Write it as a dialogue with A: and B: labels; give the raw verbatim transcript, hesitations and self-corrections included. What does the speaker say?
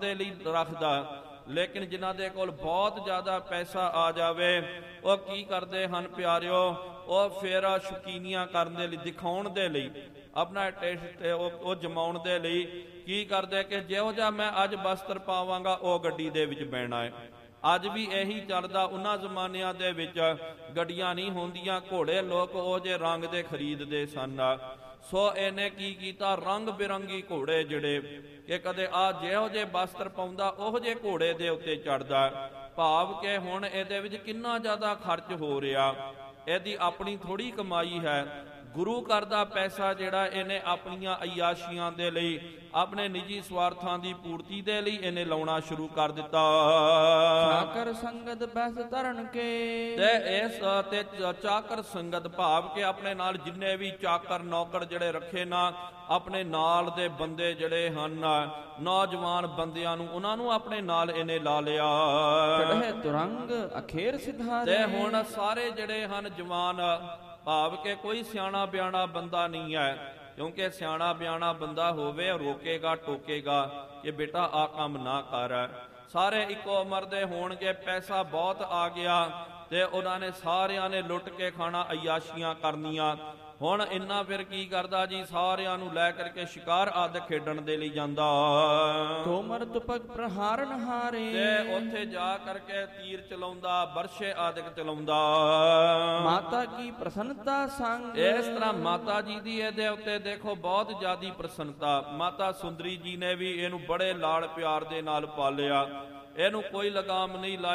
A: ਦੇ ਲਈ ਰੱਖਦਾ। ਲੇਕਿਨ ਜਿਨ੍ਹਾਂ ਦੇ ਕੋਲ ਬਹੁਤ ਜ਼ਿਆਦਾ ਪੈਸਾ ਆ ਜਾਵੇ ਉਹ ਕੀ ਕਰਦੇ ਹਨ ਪਿਆਰਿਓ, ਉਹ ਫਿਰ ਸ਼ੌਕੀਨੀਆਂ ਕਰਨ ਦੇ ਲਈ, ਦਿਖਾਉਣ ਦੇ ਲਈ, ਆਪਣਾ ਟੇਸਟ ਉਹ ਜਮਾਉਣ ਦੇ ਲਈ ਕੀ ਕਰਦੇ ਕਿ ਜਿਹੋ ਜਿਹਾ ਮੈਂ ਅੱਜ ਬਸਤਰ ਪਾਵਾਂਗਾ ਉਹ ਗੱਡੀ ਦੇ ਵਿੱਚ ਬਹਿਣਾ ਹੈ। ਅੱਜ ਵੀ ਇਹੀ ਚੱਲਦਾ। ਉਹਨਾਂ ਜ਼ਮਾਨਿਆਂ ਦੇ ਵਿੱਚ ਗੱਡੀਆਂ ਨਹੀਂ ਹੁੰਦੀਆਂ, ਘੋੜੇ ਲੋਕ ਉਹ ਜੇ ਰੰਗ ਦੇ ਖਰੀਦਦੇ ਸਨ। ਸੋ ਇਹਨੇ ਕੀ ਕੀਤਾ, ਰੰਗ ਬਿਰੰਗੀ ਘੋੜੇ ਜਿਹੜੇ ਕਿ ਕਦੇ ਆ ਜਿਹੋ ਜਿਹੇ ਬਸਤਰ ਪਾਉਂਦਾ ਉਹੋ ਜਿਹੇ ਘੋੜੇ ਦੇ ਉੱਤੇ ਚੜਦਾ। ਭਾਵ ਕਿ ਹੁਣ ਇਹਦੇ ਵਿੱਚ ਕਿੰਨਾ ਜ਼ਿਆਦਾ ਖਰਚ ਹੋ ਰਿਹਾ, ਇਹਦੀ ਆਪਣੀ ਥੋੜੀ ਕਮਾਈ ਹੈ। ਗੁਰੂ ਘਰ ਦਾ ਪੈਸਾ ਜਿਹੜਾ ਇਹਨੇ ਆਪਣੀਆਂ ਅਯਾਸ਼ੀਆਂ ਦੇ ਲਈ, ਆਪਣੇ ਨਿੱਜੀ ਸਵਾਰਥਾਂ ਦੀ ਪੂਰਤੀ ਦੇ ਲਈ ਇਹਨੇ ਲਾਉਣਾ ਸ਼ੁਰੂ ਕਰ ਦਿੱਤਾ।
B: ਚਾਕਰ ਸੰਗਤ ਬੈਸ ਧਰਨ ਕੇ,
A: ਤੇ ਇਸ ਤੇ ਚਾਕਰ ਸੰਗਤ ਭਾਵ ਕਿ ਆਪਣੇ ਨਾਲ ਜਿੰਨੇ ਵੀ ਚਾਕਰ ਨੌਕਰ ਜਿਹੜੇ ਰੱਖੇ ਨਾ, ਆਪਣੇ ਨਾਲ ਦੇ ਬੰਦੇ ਜਿਹੜੇ ਹਨ, ਨੌਜਵਾਨ ਬੰਦਿਆਂ ਨੂੰ, ਉਹਨਾਂ ਨੂੰ ਆਪਣੇ ਨਾਲ ਇਹਨੇ ਲਾ ਲਿਆ।
B: ਚੜ੍ਹੇ ਤੁਰੰਗ ਅਖੇਰ ਸਿਧਾਰੇ,
A: ਤੇ ਹੁਣ ਸਾਰੇ ਜਿਹੜੇ ਹਨ ਜਵਾਨ, ਭਾਵ ਕਿ ਕੋਈ ਸਿਆਣਾ ਬਿਆਣਾ ਬੰਦਾ ਨਹੀਂ ਹੈ। ਕਿਉਂਕਿ ਸਿਆਣਾ ਬਿਆਣਾ ਬੰਦਾ ਹੋਵੇ ਰੋਕੇਗਾ ਟੋਕੇਗਾ ਕਿ ਬੇਟਾ ਆ ਕੰਮ ਨਾ ਕਰ। ਸਾਰੇ ਇੱਕੋ ਉਮਰ ਦੇ ਹੋਣਗੇ, ਪੈਸਾ ਬਹੁਤ ਆ ਗਿਆ ਤੇ ਉਹਨਾਂ ਨੇ ਸਾਰਿਆਂ ਨੇ ਲੁੱਟ ਕੇ ਖਾਣਾ, ਅਯਾਸ਼ੀਆਂ ਕਰਨੀਆਂ। ਹੁਣ ਇੰਨਾ ਫਿਰ ਕੀ ਕਰਦਾ ਜੀ, ਸਾਰਿਆਂ ਨੂੰ ਲੈ ਕਰਕੇ ਸ਼ਿਕਾਰ ਆਦਿ ਖੇਡਣ ਦੇ ਲਈ ਜਾਂਦਾ।
B: ਤੋਮਰ ਤੁਪਕ ਪ੍ਰਹਾਰਨ ਹਾਰੇ,
A: ਤੇ ਉੱਥੇ ਜਾ ਕਰਕੇ ਤੀਰ ਚਲਾਉਂਦਾ, ਬਰਸ਼ੇ ਆਦਿਕ ਚਲਾਉਂਦਾ।
B: ਮਾਤਾ ਕੀ ਪ੍ਰਸੰਨਤਾ ਸੰਗ,
A: ਇਸ ਤਰ੍ਹਾਂ ਮਾਤਾ ਜੀ ਦੀ ਇਹਦੇ ਉੱਤੇ ਦੇਖੋ ਬਹੁਤ ਜ਼ਿਆਦੀ ਪ੍ਰਸੰਨਤਾ। ਮਾਤਾ ਸੁੰਦਰੀ ਜੀ ਨੇ ਵੀ ਇਹਨੂੰ ਬੜੇ ਲਾਡ ਪਿਆਰ ਦੇ ਨਾਲ ਪਾਲਿਆ, ਇਹਨੂੰ ਕੋਈ ਲਗਾਮ ਨਹੀਂ ਲਾਇਆ।